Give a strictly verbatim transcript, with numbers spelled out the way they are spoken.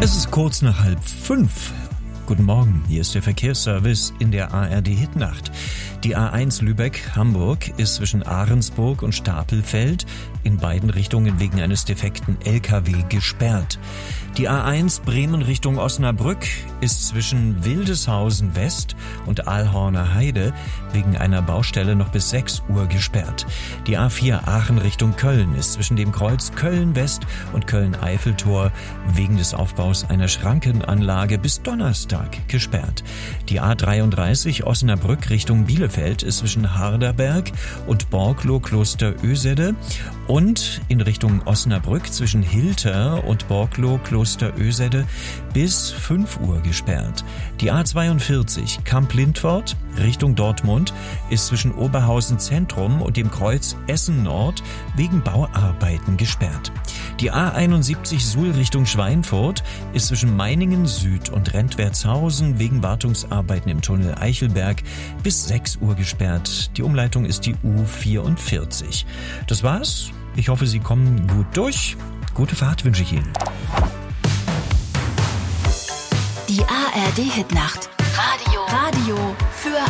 Es ist kurz nach halb fünf. Guten Morgen, hier ist der Verkehrsservice in der A R D-Hitnacht. Die A eins Lübeck-Hamburg ist zwischen Ahrensburg und Stapelfeld in beiden Richtungen wegen eines defekten L K W gesperrt. Die A eins Bremen Richtung Osnabrück ist zwischen Wildeshausen West und Aalhorner Heide wegen einer Baustelle noch bis sechs Uhr gesperrt. Die A vier Aachen Richtung Köln ist zwischen dem Kreuz Köln West und Köln-Eiffeltor wegen des Aufbaus einer Schrankenanlage bis Donnerstag gesperrt. Die A dreiunddreißig Osnabrück Richtung Bielefeld ist zwischen Harderberg und Borglo-Kloster-Ösede und in Richtung Osnabrück zwischen Hilter und Borglo-Kloster-Ösede bis fünf Uhr gesperrt. Die A zweiundvierzig Kamp-Lindfort Richtung Dortmund ist zwischen Oberhausen Zentrum und dem Kreuz Essen Nord wegen Bauarbeiten gesperrt. Die A einundsiebzig Suhl Richtung Schweinfurt ist zwischen Meiningen Süd und Rentwertshausen wegen Wartungsarbeiten im Tunnel Eichelberg bis sechs Uhr gesperrt. Die Umleitung ist die U vierundvierzig. Das war's. Ich hoffe, Sie kommen gut durch. Gute Fahrt wünsche ich Ihnen. Die A R D-Hitnacht. Radio. Radio für